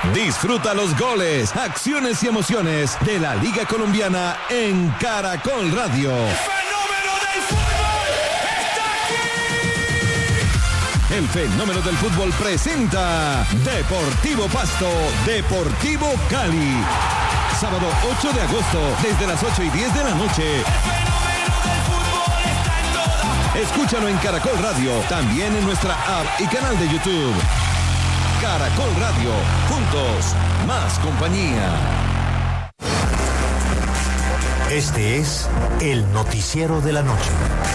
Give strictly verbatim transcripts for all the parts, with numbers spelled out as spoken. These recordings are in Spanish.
Disfruta los goles, acciones y emociones de la Liga Colombiana en Caracol Radio. ¡Fenómeno del fútbol! ¡Está aquí! El fenómeno del fútbol presenta Deportivo Pasto, Deportivo Cali. Sábado ocho de agosto, desde las ocho y diez de la noche. ¡El fenómeno del fútbol está en toda! Escúchalo en Caracol Radio, también en nuestra app y canal de YouTube. Caracol Radio, juntos, más compañía. Este es el noticiero de la noche.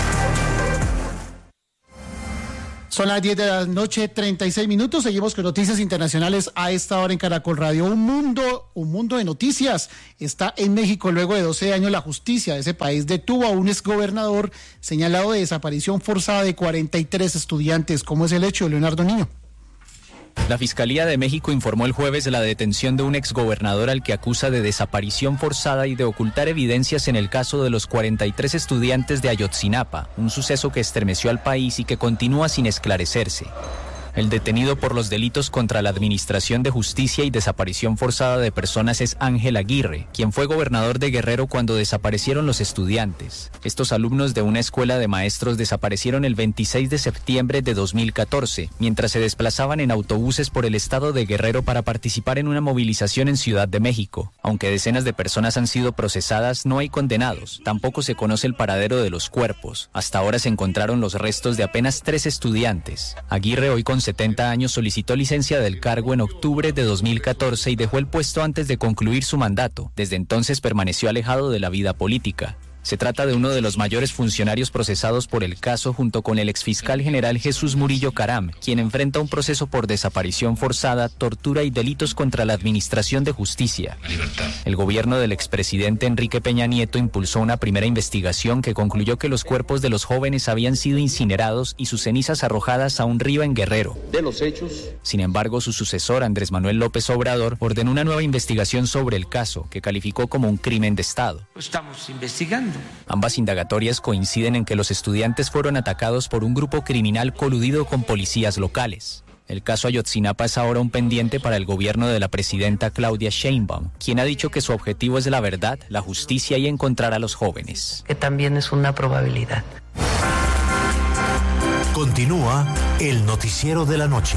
Son las diez de la noche, treinta y seis minutos. Seguimos con noticias internacionales a esta hora en Caracol Radio. Un mundo, un mundo de noticias. Está en México. Luego de doce años, la justicia de ese país detuvo a un exgobernador señalado de desaparición forzada de cuarenta y tres estudiantes. ¿Cómo es el hecho, Leonardo Niño? La Fiscalía de México informó el jueves de la detención de un exgobernador al que acusa de desaparición forzada y de ocultar evidencias en el caso de los cuarenta y tres estudiantes de Ayotzinapa, un suceso que estremeció al país y que continúa sin esclarecerse. El detenido por los delitos contra la Administración de Justicia y desaparición forzada de personas es Ángel Aguirre, quien fue gobernador de Guerrero cuando desaparecieron los estudiantes. Estos alumnos de una escuela de maestros desaparecieron el veintiséis de septiembre de dos mil catorce, mientras se desplazaban en autobuses por el estado de Guerrero para participar en una movilización en Ciudad de México. Aunque decenas de personas han sido procesadas, no hay condenados. Tampoco se conoce el paradero de los cuerpos. Hasta ahora se encontraron los restos de apenas tres estudiantes. Aguirre, hoy con setenta años, solicitó licencia del cargo en octubre de dos mil catorce y dejó el puesto antes de concluir su mandato. Desde entonces permaneció alejado de la vida política. Se trata de uno de los mayores funcionarios procesados por el caso, junto con el exfiscal general Jesús Murillo Caram, quien enfrenta un proceso por desaparición forzada, tortura y delitos contra la Administración de Justicia. El gobierno del expresidente Enrique Peña Nieto impulsó una primera investigación que concluyó que los cuerpos de los jóvenes habían sido incinerados y sus cenizas arrojadas a un río en Guerrero. De los hechos. Sin embargo, su sucesor, Andrés Manuel López Obrador, ordenó una nueva investigación sobre el caso, que calificó como un crimen de Estado. Estamos investigando. Ambas indagatorias coinciden en que los estudiantes fueron atacados por un grupo criminal coludido con policías locales. El caso Ayotzinapa es ahora un pendiente para el gobierno de la presidenta Claudia Sheinbaum, quien ha dicho que su objetivo es la verdad, la justicia y encontrar a los jóvenes. Que también es una probabilidad. Continúa el noticiero de la noche.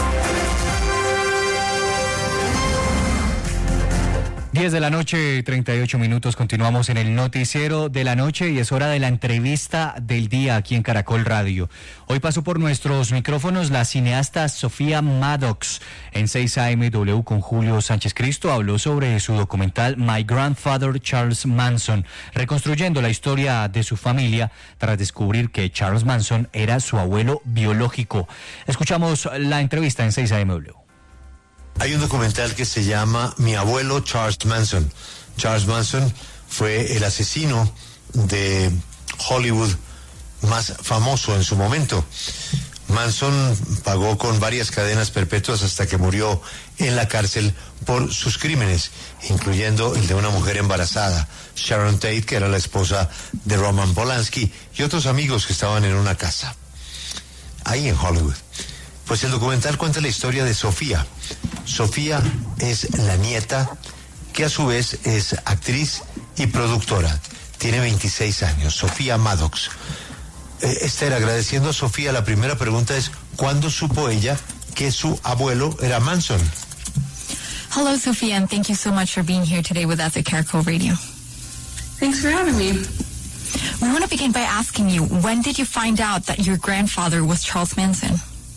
diez de la noche, treinta y ocho minutos, continuamos en el noticiero de la noche y es hora de la entrevista del día aquí en Caracol Radio. Hoy pasó por nuestros micrófonos la cineasta Sofía Maddox en seis A M W con Julio Sánchez Cristo. Habló sobre su documental My Grandfather Charles Manson, reconstruyendo la historia de su familia tras descubrir que Charles Manson era su abuelo biológico. Escuchamos la entrevista en seis A M W. Hay un documental que se llama Mi abuelo Charles Manson. Charles Manson fue el asesino de Hollywood más famoso en su momento. Manson pagó con varias cadenas perpetuas hasta que murió en la cárcel por sus crímenes, incluyendo el de una mujer embarazada, Sharon Tate, que era la esposa de Roman Polanski, y otros amigos que estaban en una casa ahí en Hollywood. Pues el documental cuenta la historia de Sofía. Sofía es la nieta, que a su vez es actriz y productora. Tiene veintiséis años, Sofía Maddox. Eh, Esther, agradeciendo a Sofía, la primera pregunta es, ¿cuándo supo ella que su abuelo era Manson? Hello, Sofía, and thank you so much for being here today with us at Caracol Radio. Thanks for having me. We want to begin by asking you, when did you find out that your grandfather was Charles Manson?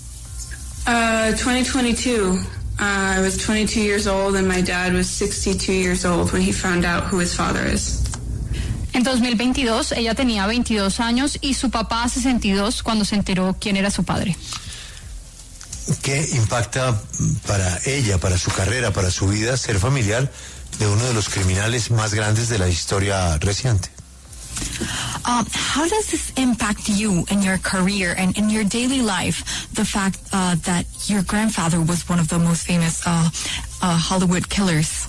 Uh, twenty twenty-two. Uh, I was twenty-two years old and my dad was sixty-two years old when he found out who his father is. En dos mil veintidós, ella tenía veintidós años y su papá sesenta y dos cuando se enteró quién era su padre. ¿Qué impacta para ella, para su carrera, para su vida, ser familiar de uno de los criminales más grandes de la historia reciente? Um, how does this impact you in your career and in your daily life, the fact uh, that your grandfather was one of the most famous uh, uh, Hollywood killers?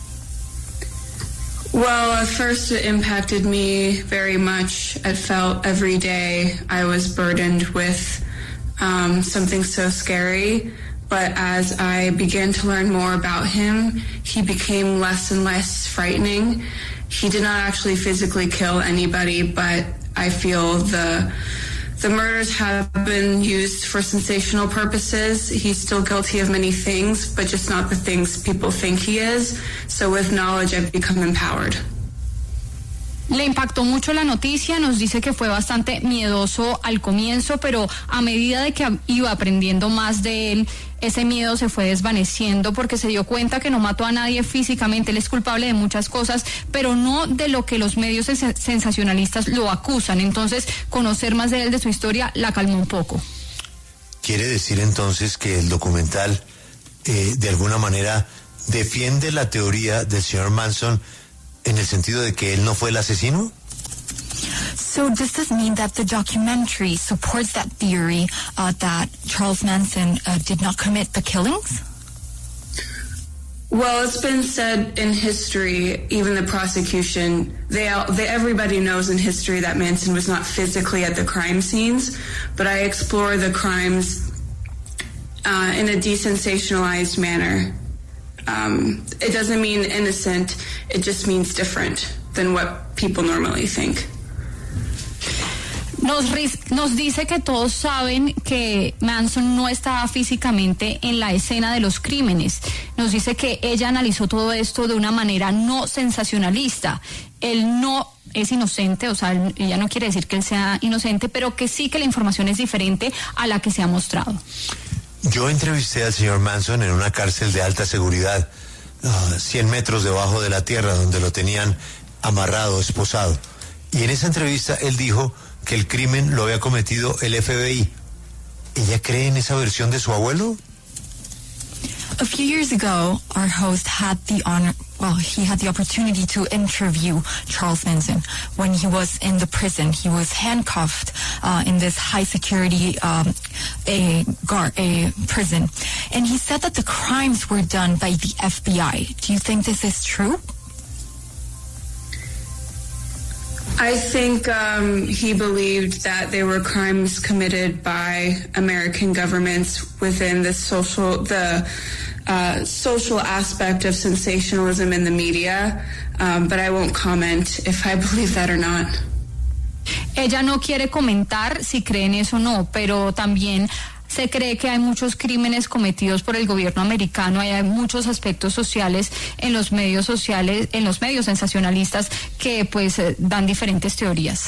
Well, at first it impacted me very much. I felt every day I was burdened with um, something so scary. But as I began to learn more about him, he became less and less frightening. He did not actually physically kill anybody, but I feel the the murders have been used for sensational purposes. He's still guilty of many things, but just not the things people think he is. So with knowledge, I've become empowered. Le impactó mucho la noticia, nos dice que fue bastante miedoso al comienzo, pero a medida de que iba aprendiendo más de él, ese miedo se fue desvaneciendo porque se dio cuenta que no mató a nadie físicamente. Él es culpable de muchas cosas, pero no de lo que los medios sensacionalistas lo acusan. Entonces, conocer más de él, de su historia, la calmó un poco. ¿Quiere decir entonces que el documental eh, de alguna manera defiende la teoría del señor Manson en el sentido de que él no fue el asesino? So does this mean that the documentary supports that theory uh, that Charles Manson uh, did not commit the killings? Well, it's been said in history, even the prosecution, they, they everybody knows in history that Manson was not physically at the crime scenes, but I explore the crimes uh, in a desensationalized manner. Um, it doesn't mean innocent, it just means different than what people normally think. Nos, nos dice que todos saben que Manson no estaba físicamente en la escena de los crímenes. Nos dice que ella analizó todo esto de una manera no sensacionalista. Él no es inocente, o sea, ella no quiere decir que él sea inocente, pero que sí que la información es diferente a la que se ha mostrado. Yo entrevisté al señor Manson en una cárcel de alta seguridad, uh, cien metros debajo de la tierra, donde lo tenían amarrado, esposado. Y en esa entrevista él dijo que el crimen lo había cometido el F B I. ¿Ella cree en esa versión de su abuelo? A few years ago, our host had the honor, well, he had the opportunity to interview Charles Manson when he was in the prison. He was handcuffed uh, in this high security um, a guard, a prison. And he said that the crimes were done by the F B I. Do you think this is true? I think um, he believed that there were crimes committed by American governments within the social, the uh, social aspect of sensationalism in the media, um, but I won't comment if I believe that or not. Ella no quiere comentar si cree en eso o no, pero también se cree que hay muchos crímenes cometidos por el gobierno americano, hay muchos aspectos sociales en los medios sociales, en los medios sensacionalistas que pues eh, dan diferentes teorías.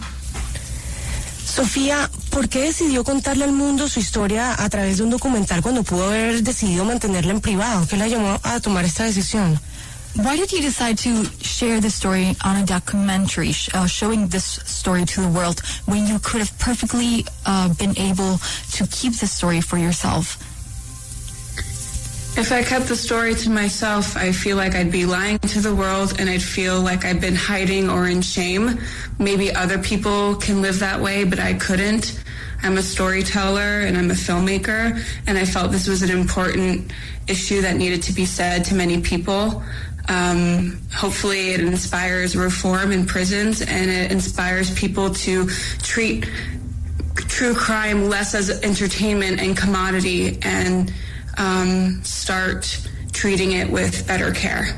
Sofía, ¿por qué decidió contarle al mundo su historia a través de un documental cuando pudo haber decidido mantenerla en privado? ¿Qué la llamó a tomar esta decisión? Why did you decide to share the story on a documentary, sh- uh, showing this story to the world, when you could have perfectly uh, been able to keep the story for yourself? If I kept the story to myself, I feel like I'd be lying to the world and I'd feel like I'd been hiding or in shame. Maybe other people can live that way, but I couldn't. I'm a storyteller and I'm a filmmaker, and I felt this was an important issue that needed to be said to many people. Um, hopefully it inspires reform in prisons, and it inspires people to treat true crime less as entertainment and commodity, and um, start treating it with better care.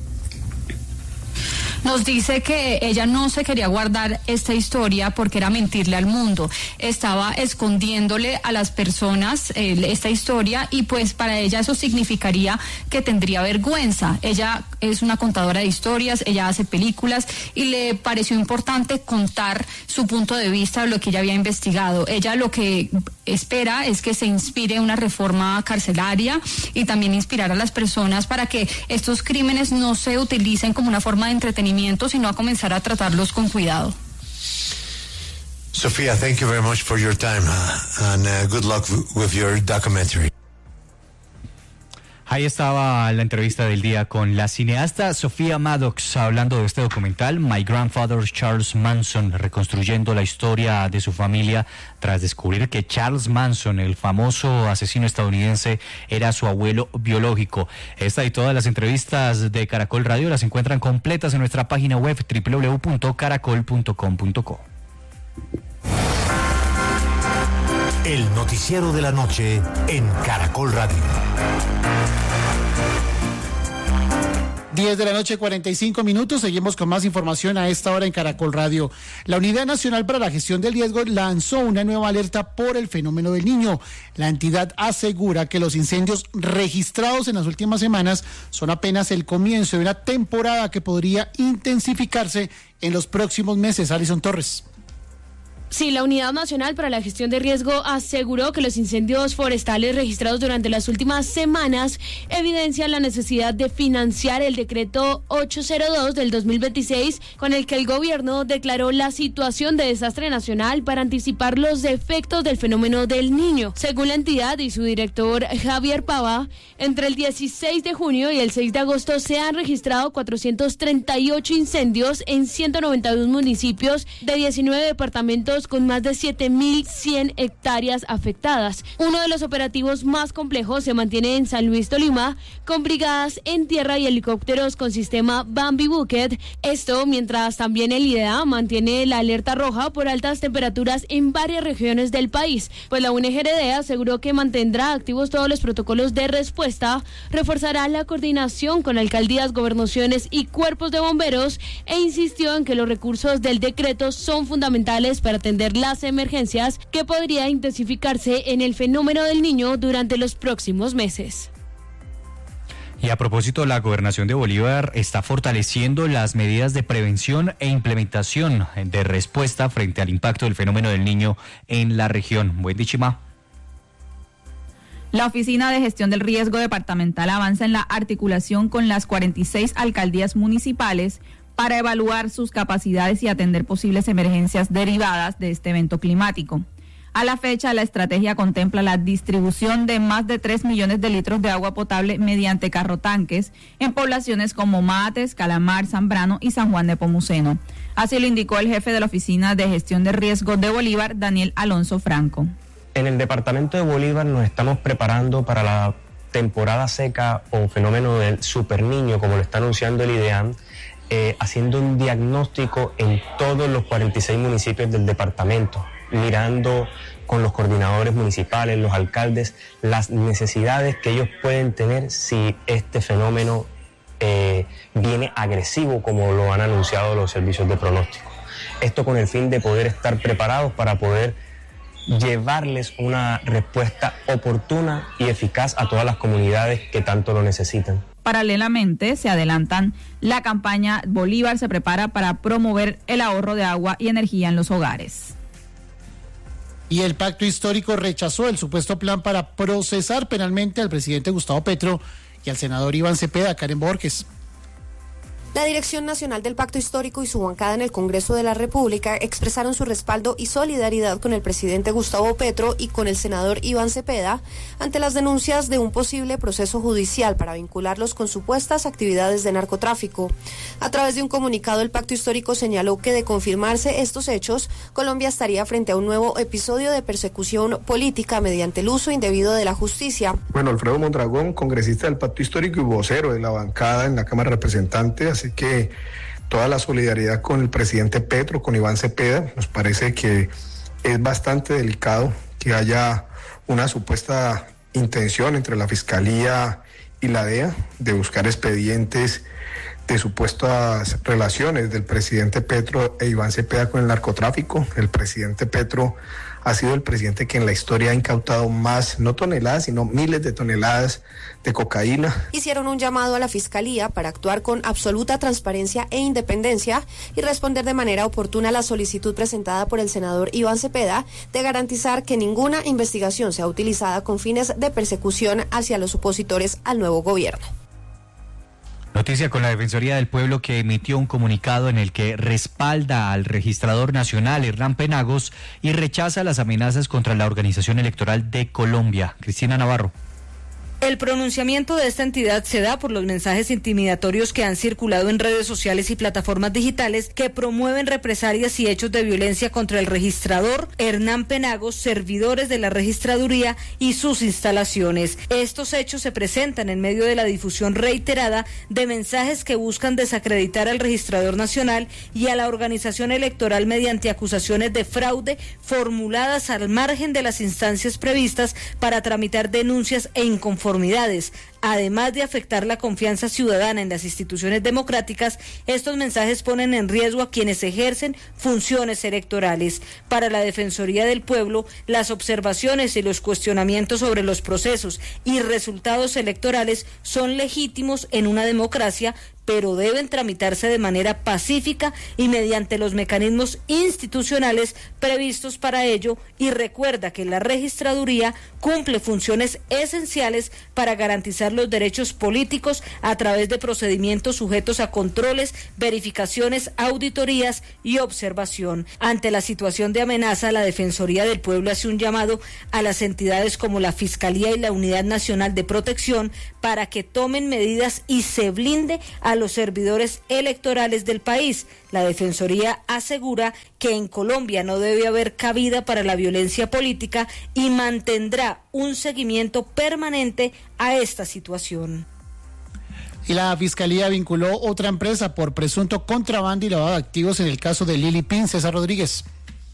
Nos dice que ella no se quería guardar esta historia porque era mentirle al mundo. Estaba escondiéndole a las personas eh, esta historia, y pues para ella eso significaría que tendría vergüenza. Ella es una contadora de historias, ella hace películas y le pareció importante contar su punto de vista de lo que ella había investigado. Ella lo que espera es que se inspire una reforma carcelaria y también inspirar a las personas para que estos crímenes no se utilicen como una forma de entretenimiento, sino a comenzar a tratarlos con cuidado. Sofía, thank you very much for your time uh, and uh, good luck w- with your documentary. Ahí estaba la entrevista del día con la cineasta Sofía Maddox hablando de este documental, My Grandfather Charles Manson, reconstruyendo la historia de su familia tras descubrir que Charles Manson, el famoso asesino estadounidense, era su abuelo biológico. Esta y todas las entrevistas de Caracol Radio las encuentran completas en nuestra página web doble u doble u doble u punto caracol punto com punto co. El noticiero de la noche en Caracol Radio. diez de la noche, cuarenta y cinco minutos. Seguimos con más información a esta hora en Caracol Radio. La Unidad Nacional para la Gestión del Riesgo lanzó una nueva alerta por el fenómeno del Niño. La entidad asegura que los incendios registrados en las últimas semanas son apenas el comienzo de una temporada que podría intensificarse en los próximos meses. Alison Torres. Sí, la Unidad Nacional para la Gestión de Riesgo aseguró que los incendios forestales registrados durante las últimas semanas evidencian la necesidad de financiar el decreto ochocientos dos del dos mil veintiséis, con el que el gobierno declaró la situación de desastre nacional para anticipar los efectos del fenómeno del Niño. Según la entidad y su director Javier Pava, entre el dieciséis de junio y el seis de agosto se han registrado cuatrocientos treinta y ocho incendios en ciento noventa y dos municipios de diecinueve departamentos con más de siete mil cien hectáreas afectadas. Uno de los operativos más complejos se mantiene en San Luis, Tolima, con brigadas en tierra y helicópteros con sistema Bambi Bucket. Esto mientras también el I D E A mantiene la alerta roja por altas temperaturas en varias regiones del país, pues la U N G R D aseguró que mantendrá activos todos los protocolos de respuesta, reforzará la coordinación con alcaldías, gobernaciones y cuerpos de bomberos e insistió en que los recursos del decreto son fundamentales para atender las emergencias que podría intensificarse en el fenómeno del Niño durante los próximos meses. Y a propósito, la Gobernación de Bolívar está fortaleciendo las medidas de prevención e implementación de respuesta frente al impacto del fenómeno del Niño en la región. Buen día, Chima. La Oficina de Gestión del Riesgo Departamental avanza en la articulación con las cuarenta y seis alcaldías municipales para evaluar sus capacidades y atender posibles emergencias derivadas de este evento climático. A la fecha, la estrategia contempla la distribución de más de tres millones de litros de agua potable mediante carrotanques en poblaciones como Mates, Calamar, Zambrano y San Juan de Pomuceno. Así lo indicó el jefe de la Oficina de Gestión de Riesgo de Bolívar, Daniel Alonso Franco. En el departamento de Bolívar nos estamos preparando para la temporada seca o fenómeno del superniño, como lo está anunciando el I D E A, eh, haciendo un diagnóstico en todos los cuarenta y seis municipios del departamento, mirando con los coordinadores municipales, los alcaldes, las necesidades que ellos pueden tener si este fenómeno eh, viene agresivo, como lo han anunciado los servicios de pronóstico. Esto con el fin de poder estar preparados para poder llevarles una respuesta oportuna y eficaz a todas las comunidades que tanto lo necesitan. Paralelamente, se adelantan la campaña Bolívar se prepara para promover el ahorro de agua y energía en los hogares. Y el Pacto Histórico rechazó el supuesto plan para procesar penalmente al presidente Gustavo Petro y al senador Iván Cepeda. Karen Borges. La Dirección Nacional del Pacto Histórico y su bancada en el Congreso de la República expresaron su respaldo y solidaridad con el presidente Gustavo Petro y con el senador Iván Cepeda ante las denuncias de un posible proceso judicial para vincularlos con supuestas actividades de narcotráfico. A través de un comunicado, el Pacto Histórico señaló que de confirmarse estos hechos, Colombia estaría frente a un nuevo episodio de persecución política mediante el uso indebido de la justicia. Bueno, Alfredo Mondragón, congresista del Pacto Histórico y vocero de la bancada en la Cámara de Representantes, así que toda la solidaridad con el presidente Petro, con Iván Cepeda. Nos parece que es bastante delicado que haya una supuesta intención entre la Fiscalía y la D E A de buscar expedientes de supuestas relaciones del presidente Petro e Iván Cepeda con el narcotráfico. El presidente Petro ha sido el presidente que en la historia ha incautado más, no toneladas, sino miles de toneladas de cocaína. Hicieron un llamado a la Fiscalía para actuar con absoluta transparencia e independencia y responder de manera oportuna a la solicitud presentada por el senador Iván Cepeda de garantizar que ninguna investigación sea utilizada con fines de persecución hacia los opositores al nuevo gobierno. Noticia con la Defensoría del Pueblo, que emitió un comunicado en el que respalda al registrador nacional Hernán Penagos y rechaza las amenazas contra la Organización Electoral de Colombia. Cristina Navarro. El El pronunciamiento de esta entidad se da por los mensajes intimidatorios que han circulado en redes sociales y plataformas digitales que promueven represalias y hechos de violencia contra el registrador Hernán Penagos, servidores de la registraduría y sus instalaciones. Estos hechos se presentan en medio de la difusión reiterada de mensajes que buscan desacreditar al registrador nacional y a la organización electoral mediante acusaciones de fraude formuladas al margen de las instancias previstas para tramitar denuncias e inconformidades. Además de afectar la confianza ciudadana en las instituciones democráticas, estos mensajes ponen en riesgo a quienes ejercen funciones electorales. Para la Defensoría del Pueblo, las observaciones y los cuestionamientos sobre los procesos y resultados electorales son legítimos en una democracia, pero deben tramitarse de manera pacífica y mediante los mecanismos institucionales previstos para ello, y recuerda que la registraduría cumple funciones esenciales para garantizar los derechos políticos a través de procedimientos sujetos a controles, verificaciones, auditorías y observación. Ante la situación de amenaza, la Defensoría del Pueblo hace un llamado a las entidades como la Fiscalía y la Unidad Nacional de Protección para que tomen medidas y se blinde a los servidores electorales del país. La Defensoría asegura que en Colombia no debe haber cabida para la violencia política y mantendrá un seguimiento permanente a esta situación. Y la Fiscalía vinculó otra empresa por presunto contrabando y lavado de activos en el caso de Lili Pin. César Rodríguez.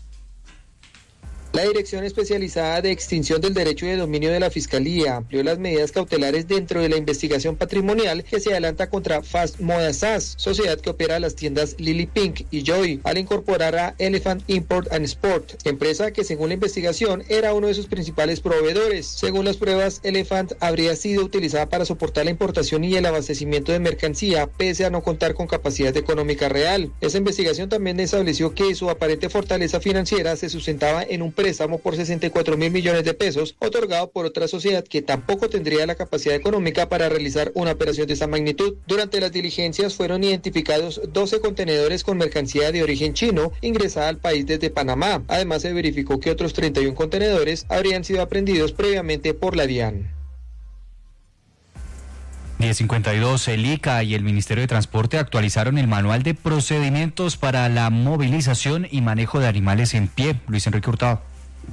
La Dirección Especializada de Extinción del Derecho de Dominio de la Fiscalía amplió las medidas cautelares dentro de la investigación patrimonial que se adelanta contra Fast Moda S A S, sociedad que opera las tiendas Lily Pink y Joy, al incorporar a Elephant Import and Sport, empresa que según la investigación era uno de sus principales proveedores. Según las pruebas, Elephant habría sido utilizada para soportar la importación y el abastecimiento de mercancía, pese a no contar con capacidad económica real. Esa investigación también estableció que su aparente fortaleza financiera se sustentaba en un préstamo por sesenta y cuatro mil millones de pesos otorgado por otra sociedad que tampoco tendría la capacidad económica para realizar una operación de esa magnitud. Durante las diligencias fueron identificados doce contenedores con mercancía de origen chino ingresada al país desde Panamá. Además, se verificó que otros treinta y uno contenedores habrían sido aprehendidos previamente por la DIAN. diez cincuenta y dos, el I C A y el Ministerio de Transporte actualizaron el manual de procedimientos para la movilización y manejo de animales en pie. Luis Enrique Hurtado.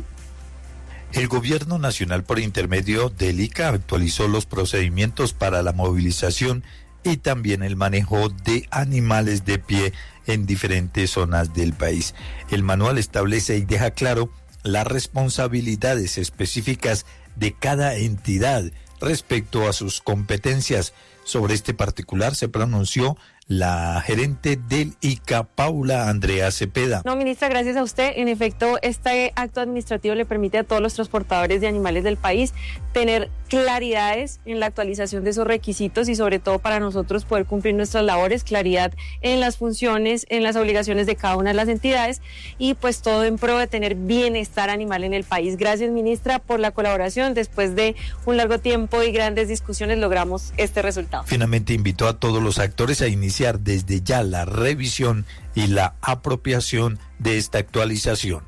El Gobierno Nacional, por intermedio del I C A, actualizó los procedimientos para la movilización y también el manejo de animales de pie en diferentes zonas del país. El manual establece y deja claro las responsabilidades específicas de cada entidad respecto a sus competencias. Sobre este particular se pronunció la gerente del I C A, Paula Andrea Cepeda. No, ministra, gracias a usted. En efecto, este acto administrativo le permite a todos los transportadores de animales del país tener claridades en la actualización de esos requisitos y sobre todo para nosotros poder cumplir nuestras labores, claridad en las funciones, en las obligaciones de cada una de las entidades y pues todo en pro de tener bienestar animal en el país. Gracias, ministra, por la colaboración. Después de un largo tiempo y grandes discusiones logramos este resultado. Finalmente invitó a todos los actores a iniciar desde ya la revisión y la apropiación de esta actualización.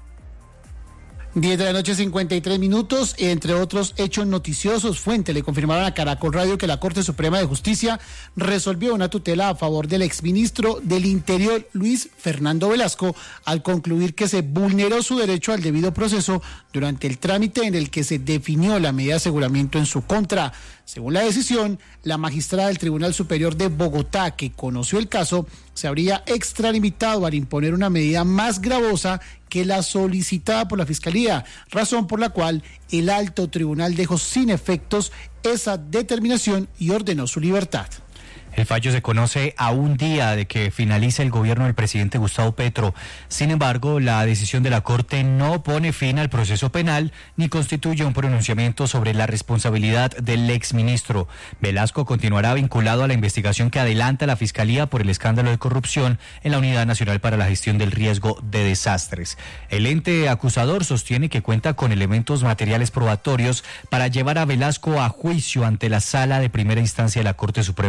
diez de la noche, cincuenta y tres minutos. Entre otros hechos noticiosos, fuentes le confirmaron a Caracol Radio que la Corte Suprema de Justicia resolvió una tutela a favor del exministro del Interior, Luis Fernando Velasco, al concluir que se vulneró su derecho al debido proceso durante el trámite en el que se definió la medida de aseguramiento en su contra. Según la decisión, la magistrada del Tribunal Superior de Bogotá, que conoció el caso, se habría extralimitado al imponer una medida más gravosa que la solicitada por la Fiscalía, razón por la cual el alto tribunal dejó sin efectos esa determinación y ordenó su libertad. El fallo se conoce a un día de que finalice el gobierno del presidente Gustavo Petro. Sin embargo, la decisión de la Corte no pone fin al proceso penal ni constituye un pronunciamiento sobre la responsabilidad del exministro. Velasco continuará vinculado a la investigación que adelanta la Fiscalía por el escándalo de corrupción en la Unidad Nacional para la Gestión del Riesgo de Desastres. El ente acusador sostiene que cuenta con elementos materiales probatorios para llevar a Velasco a juicio ante la Sala de Primera Instancia de la Corte Suprema de Justicia.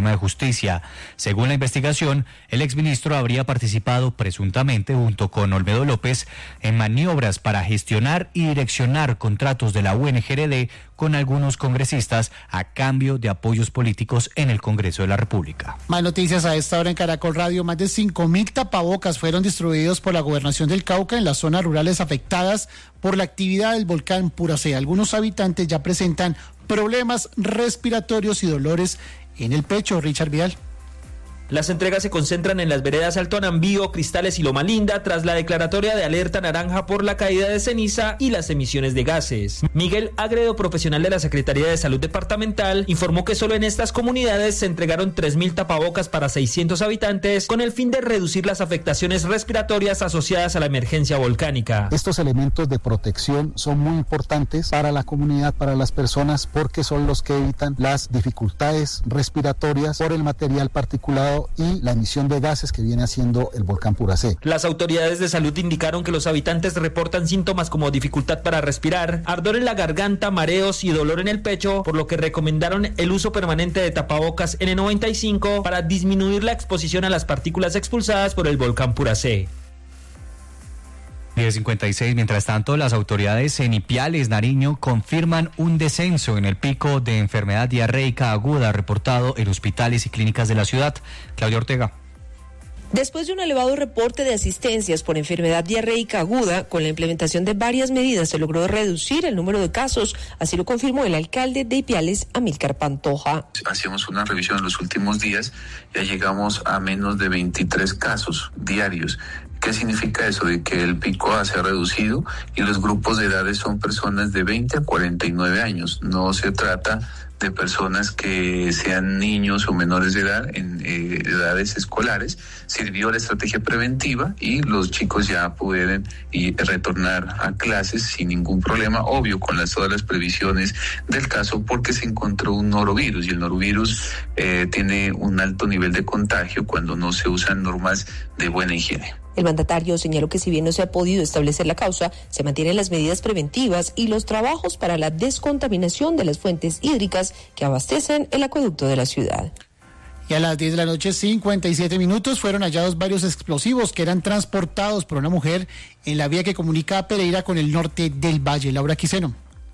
Justicia. Según la investigación, el exministro habría participado presuntamente junto con Olmedo López en maniobras para gestionar y direccionar contratos de la U N G R D con algunos congresistas a cambio de apoyos políticos en el Congreso de la República. Más noticias a esta hora en Caracol Radio. Más de cinco mil tapabocas fueron distribuidos por la Gobernación del Cauca en las zonas rurales afectadas por la actividad del volcán Puracé. Algunos habitantes ya presentan problemas respiratorios y dolores en el pecho. Richard Vidal. Las entregas se concentran en las veredas Alto Anambío, Cristales y Loma Linda tras la declaratoria de alerta naranja por la caída de ceniza y las emisiones de gases. Miguel Agredo, profesional de la Secretaría de Salud Departamental, informó que solo en estas comunidades se entregaron tres mil tapabocas para seiscientos habitantes con el fin de reducir las afectaciones respiratorias asociadas a la emergencia volcánica. Estos elementos de protección son muy importantes para la comunidad, para las personas, porque son los que evitan las dificultades respiratorias por el material particulado y la emisión de gases que viene haciendo el volcán Puracé. Las autoridades de salud indicaron que los habitantes reportan síntomas como dificultad para respirar, ardor en la garganta, mareos y dolor en el pecho, por lo que recomendaron el uso permanente de tapabocas N noventa y cinco para disminuir la exposición a las partículas expulsadas por el volcán Puracé. diez cincuenta y seis. Mientras tanto, las autoridades en Ipiales, Nariño, confirman un descenso en el pico de enfermedad diarreica aguda reportado en hospitales y clínicas de la ciudad. Claudia Ortega. Después de un elevado reporte de asistencias por enfermedad diarreica aguda, con la implementación de varias medidas se logró reducir el número de casos, así lo confirmó el alcalde de Ipiales, Amílcar Pantoja. Hacíamos una revisión en los últimos días, ya llegamos a menos de veintitrés casos diarios. ¿Qué significa eso? De que el pico se ha reducido y los grupos de edades son personas de veinte a cuarenta y nueve años. No se trata de personas que sean niños o menores de edad en eh, edades escolares. Sirvió la estrategia preventiva y los chicos ya pueden y, retornar a clases sin ningún problema, obvio con las, todas las previsiones del caso, porque se encontró un norovirus y el norovirus eh, tiene un alto nivel de contagio cuando no se usan normas de buena higiene. El mandatario señaló que si bien no se ha podido establecer la causa, se mantienen las medidas preventivas y los trabajos para la descontaminación de las fuentes hídricas que abastecen el acueducto de la ciudad. Y a las diez de la noche, cincuenta y siete minutos, fueron hallados varios explosivos que eran transportados por una mujer en la vía que comunica a Pereira con el norte del Valle. Laura Quiseno.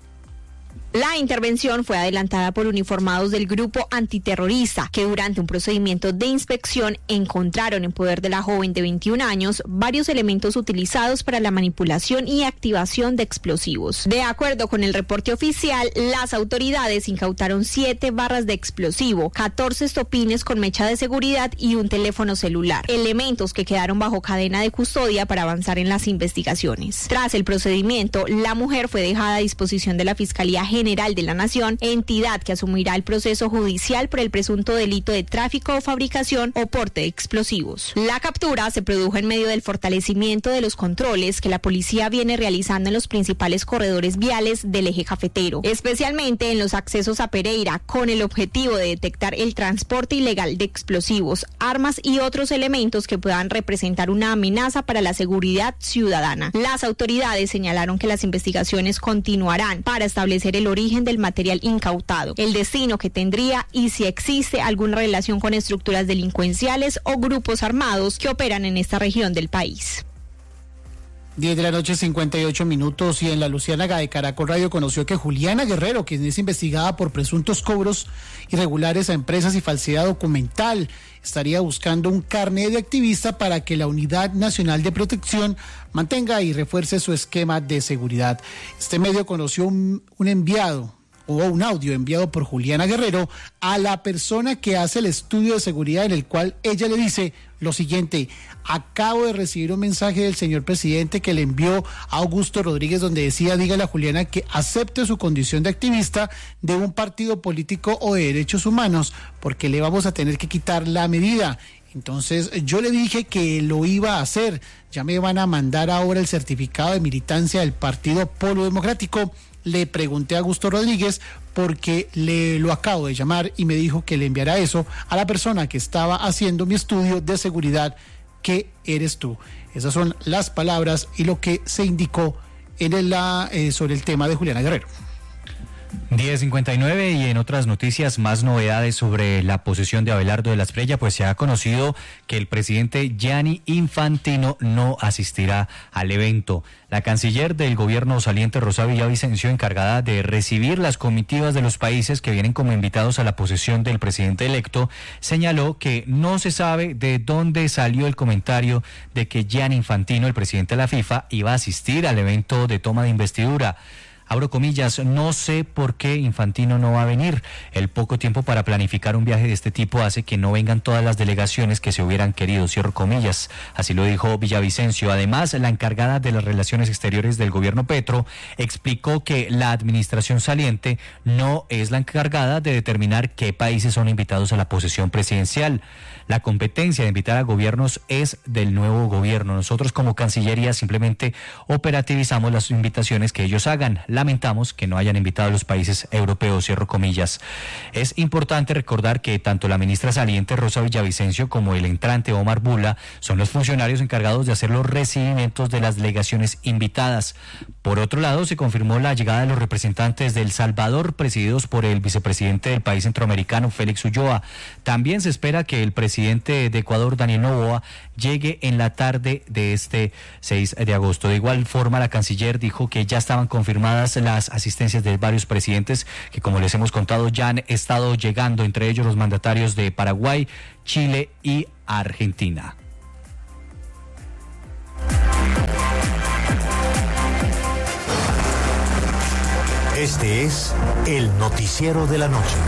La intervención fue adelantada por uniformados del grupo antiterrorista, que durante un procedimiento de inspección encontraron en poder de la joven de veintiún años varios elementos utilizados para la manipulación y activación de explosivos. De acuerdo con el reporte oficial, las autoridades incautaron siete barras de explosivo, catorce estopines con mecha de seguridad y un teléfono celular, elementos que quedaron bajo cadena de custodia para avanzar en las investigaciones. Tras el procedimiento, la mujer fue dejada a disposición de la Fiscalía General General de la Nación, entidad que asumirá el proceso judicial por el presunto delito de tráfico o fabricación o porte de explosivos. La captura se produjo en medio del fortalecimiento de los controles que la policía viene realizando en los principales corredores viales del eje cafetero, especialmente en los accesos a Pereira, con el objetivo de detectar el transporte ilegal de explosivos, armas y otros elementos que puedan representar una amenaza para la seguridad ciudadana. Las autoridades señalaron que las investigaciones continuarán para establecer el origen del material incautado, el destino que tendría y si existe alguna relación con estructuras delincuenciales o grupos armados que operan en esta región del país. diez de la noche, cincuenta y ocho minutos, y en la Luciánaga de Caracol Radio conoció que Juliana Guerrero, quien es investigada por presuntos cobros irregulares a empresas y falsedad documental, estaría buscando un carnet de activista para que la Unidad Nacional de Protección mantenga y refuerce su esquema de seguridad. Este medio conoció un, un enviado o un audio enviado por Juliana Guerrero a la persona que hace el estudio de seguridad, en el cual ella le dice lo siguiente: acabo de recibir un mensaje del señor presidente que le envió a Augusto Rodríguez donde decía, dígale a Juliana que acepte su condición de activista de un partido político o de derechos humanos, porque le vamos a tener que quitar la medida. Entonces yo le dije que lo iba a hacer, ya me van a mandar ahora el certificado de militancia del Partido Polo Democrático. Le pregunté a Augusto Rodríguez porque le lo acabo de llamar y me dijo que le enviará eso a la persona que estaba haciendo mi estudio de seguridad, que eres tú. Esas son las palabras y lo que se indicó en el, la, eh, sobre el tema de Juliana Guerrero. diez cincuenta y nueve y en otras noticias, más novedades sobre la posesión de Abelardo de la Espriella, pues se ha conocido que el presidente Gianni Infantino no asistirá al evento. La canciller del gobierno saliente, Rosa Villavicencio, encargada de recibir las comitivas de los países que vienen como invitados a la posesión del presidente electo, señaló que no se sabe de dónde salió el comentario de que Gianni Infantino, el presidente de la FIFA, iba a asistir al evento de toma de investidura. Abro comillas, no sé por qué Infantino no va a venir. El poco tiempo para planificar un viaje de este tipo hace que no vengan todas las delegaciones que se hubieran querido, cierro comillas. Así lo dijo Villavicencio. Además, la encargada de las relaciones exteriores del gobierno Petro explicó que la administración saliente no es la encargada de determinar qué países son invitados a la posesión presidencial. La competencia de invitar a gobiernos es del nuevo gobierno. Nosotros como Cancillería simplemente operativizamos las invitaciones que ellos hagan. Lamentamos que no hayan invitado a los países europeos, cierro comillas. Es importante recordar que tanto la ministra saliente Rosa Villavicencio como el entrante Omar Bula son los funcionarios encargados de hacer los recibimientos de las delegaciones invitadas. Por otro lado, se confirmó la llegada de los representantes de El Salvador, presididos por el vicepresidente del país centroamericano, Félix Ulloa. También se espera que el presidente de Ecuador, Daniel Noboa, llegue en la tarde de este seis de agosto. De igual forma, la canciller dijo que ya estaban confirmadas las asistencias de varios presidentes que, como les hemos contado, ya han estado llegando, entre ellos los mandatarios de Paraguay, Chile y Argentina. Este es el noticiero de la noche.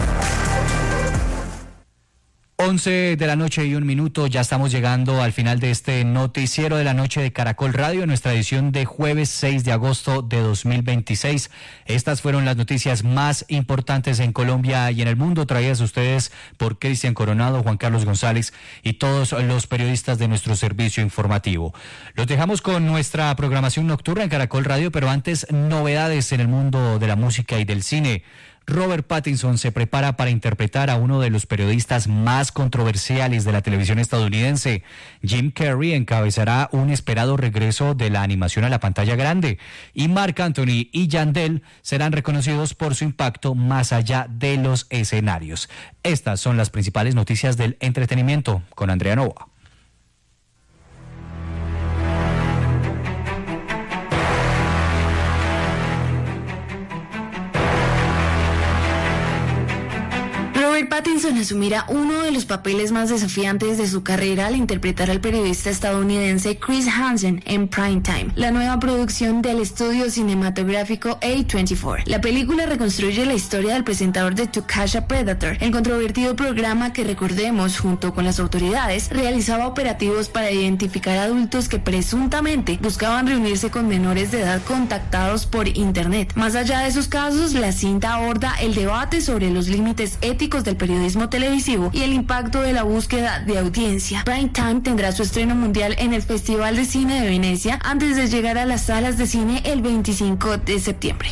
once de la noche y un minuto, ya estamos llegando al final de este noticiero de la noche de Caracol Radio, en nuestra edición de jueves seis de agosto de dos mil veintiséis. Estas fueron las noticias más importantes en Colombia y en el mundo, traídas a ustedes por Cristian Coronado, Juan Carlos González y todos los periodistas de nuestro servicio informativo. Los dejamos con nuestra programación nocturna en Caracol Radio, pero antes, novedades en el mundo de la música y del cine. Robert Pattinson se prepara para interpretar a uno de los periodistas más controversiales de la televisión estadounidense. Jim Carrey encabezará un esperado regreso de la animación a la pantalla grande, y Marc Anthony y Yandel serán reconocidos por su impacto más allá de los escenarios. Estas son las principales noticias del entretenimiento con Andrea Nova. Robert Pattinson asumirá uno de los papeles más desafiantes de su carrera al interpretar al periodista estadounidense Chris Hansen en Primetime, la nueva producción del estudio cinematográfico A veinticuatro. La película reconstruye la historia del presentador de To Catch a Predator, el controvertido programa que, recordemos, junto con las autoridades, realizaba operativos para identificar adultos que presuntamente buscaban reunirse con menores de edad contactados por internet. Más allá de esos casos, la cinta aborda el debate sobre los límites éticos del periodismo televisivo y el impacto de la búsqueda de audiencia. Primetime tendrá su estreno mundial en el Festival de Cine de Venecia antes de llegar a las salas de cine el veinticinco de septiembre.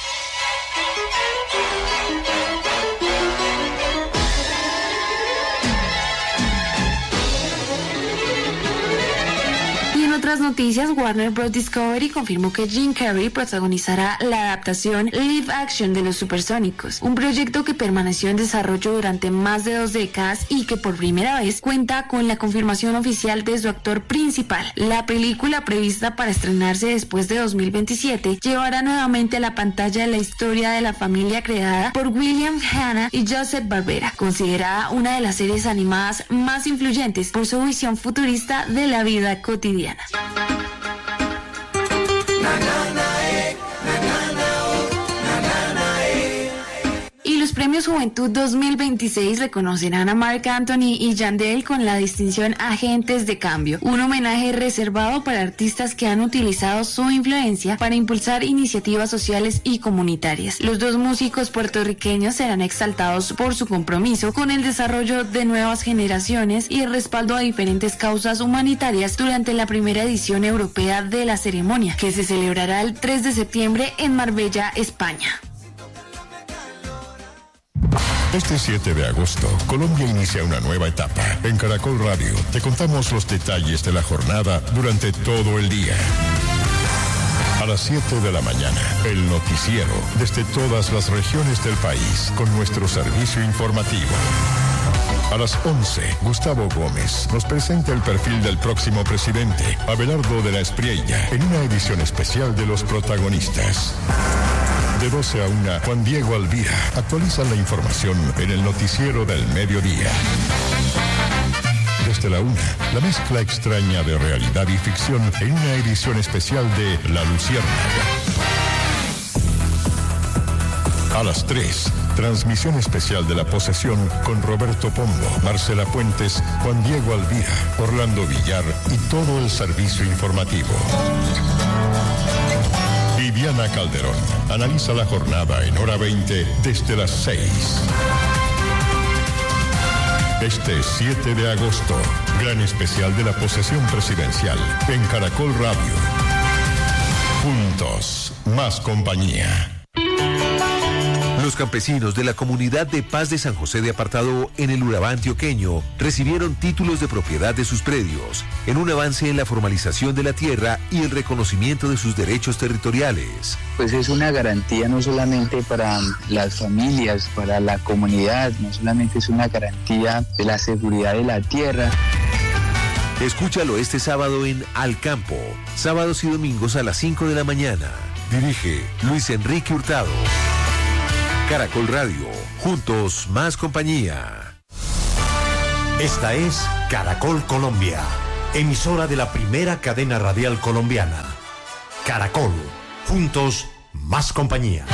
Noticias, Warner Bros. Discovery confirmó que Jim Carrey protagonizará la adaptación live action de Los Supersónicos, un proyecto que permaneció en desarrollo durante más de dos décadas y que por primera vez cuenta con la confirmación oficial de su actor principal. La película, prevista para estrenarse después de dos mil veintisiete, llevará nuevamente a la pantalla la historia de la familia creada por William Hanna y Joseph Barbera, considerada una de las series animadas más influyentes por su visión futurista de la vida cotidiana. Y los premios Juventud dos mil veintiséis reconocerán a Marc Anthony y Yandel con la distinción Agentes de Cambio, un homenaje reservado para artistas que han utilizado su influencia para impulsar iniciativas sociales y comunitarias. Los dos músicos puertorriqueños serán exaltados por su compromiso con el desarrollo de nuevas generaciones y el respaldo a diferentes causas humanitarias durante la primera edición europea de la ceremonia, que se celebrará el tres de septiembre en Marbella, España. Este siete de agosto, Colombia inicia una nueva etapa. En Caracol Radio te contamos los detalles de la jornada durante todo el día. A las siete de la mañana, el noticiero desde todas las regiones del país con nuestro servicio informativo. A las once, Gustavo Gómez nos presenta el perfil del próximo presidente, Abelardo de la Espriella, en una edición especial de los protagonistas. De doce a una, Juan Diego Alvira actualiza la información en el noticiero del mediodía. Desde la una, la mezcla extraña de realidad y ficción en una edición especial de La Luciérnaga. A las tres, transmisión especial de La Posesión con Roberto Pombo, Marcela Puentes, Juan Diego Alvira, Orlando Villar y todo el servicio informativo. Viviana Calderón analiza la jornada en hora veinte desde las seis. Este siete de agosto, gran especial de la posesión presidencial en Caracol Radio. Juntos, más compañía. Los campesinos de la comunidad de Paz de San José de Apartado en el Urabá antioqueño recibieron títulos de propiedad de sus predios, en un avance en la formalización de la tierra y el reconocimiento de sus derechos territoriales. Pues es una garantía no solamente para las familias, para la comunidad, no solamente es una garantía de la seguridad de la tierra. Escúchalo este sábado en Al Campo, sábados y domingos a las cinco de la mañana. Dirige Luis Enrique Hurtado. Caracol Radio, juntos más compañía. Esta es Caracol Colombia, emisora de la primera cadena radial colombiana. Caracol, juntos más compañía.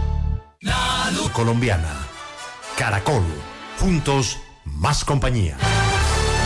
Colombiana. Caracol, juntos más compañía.